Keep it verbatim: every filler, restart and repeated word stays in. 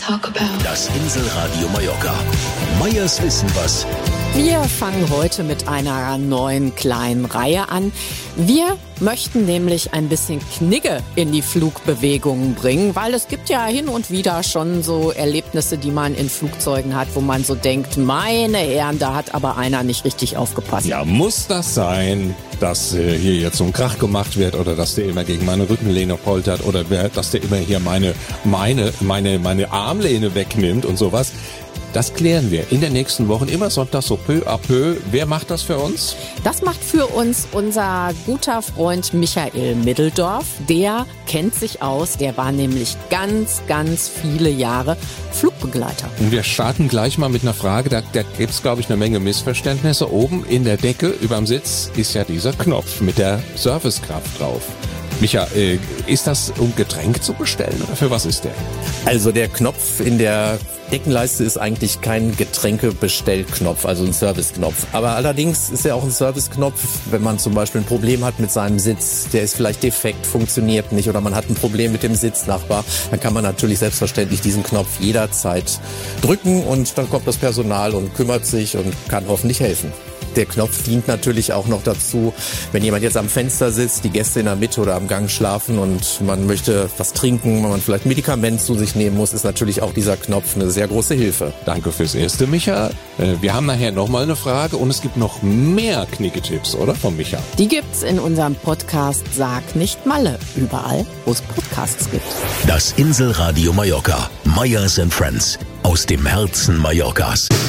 talk about. Das Inselradio Mallorca. Meyers wissen was. Wir fangen heute mit einer neuen kleinen Reihe an. Wir möchten nämlich ein bisschen Knigge in die Flugbewegungen bringen, weil es gibt ja hin und wieder schon so Erlebnisse, die man in Flugzeugen hat, wo man so denkt, meine Herren, da hat aber einer nicht richtig aufgepasst. Ja, muss das sein, dass äh, hier jetzt so ein Krach gemacht wird oder dass der immer gegen meine Rückenlehne poltert oder dass der immer hier meine, meine, meine, meine Armlehne wegnimmt und sowas? Das klären wir in den nächsten Wochen, immer Sonntag so peu à peu. Wer macht das für uns? Das macht für uns unser guter Freund Michael Middeldorf. Der kennt sich aus, der war nämlich ganz, ganz viele Jahre Flugbegleiter. Und wir starten gleich mal mit einer Frage, da, da gibt es, glaube ich, eine Menge Missverständnisse. Oben in der Decke überm Sitz ist ja dieser Knopf mit der Servicekraft drauf. Micha, äh, ist das, um Getränk zu bestellen oder für was ist der? Also der Knopf in der Deckenleiste ist eigentlich kein Getränkebestellknopf, also ein Serviceknopf. Aber allerdings ist er auch ein Serviceknopf, wenn man zum Beispiel ein Problem hat mit seinem Sitz, der ist vielleicht defekt, funktioniert nicht oder man hat ein Problem mit dem Sitznachbar, dann kann man natürlich selbstverständlich diesen Knopf jederzeit drücken und dann kommt das Personal und kümmert sich und kann hoffentlich helfen. Der Knopf dient natürlich auch noch dazu, wenn jemand jetzt am Fenster sitzt, die Gäste in der Mitte oder am Gang schlafen und man möchte was trinken, wenn man vielleicht ein Medikament zu sich nehmen muss, ist natürlich auch dieser Knopf eine sehr große Hilfe. Danke fürs Erste, Micha. Wir haben nachher nochmal eine Frage und es gibt noch mehr Knicke-Tipps, oder, von Micha? Die gibt's in unserem Podcast Sag nicht Malle, überall, wo es Podcasts gibt. Das Inselradio Mallorca. Meyers and Friends. Aus dem Herzen Mallorcas.